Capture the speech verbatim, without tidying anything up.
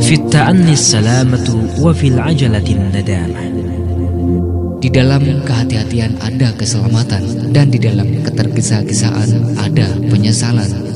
fit ta'anni salamatu wa fil ajalatin nadamah. Di dalam kehati-hatian ada keselamatan, dan di dalam ketergesa-gesaan ada penyesalan.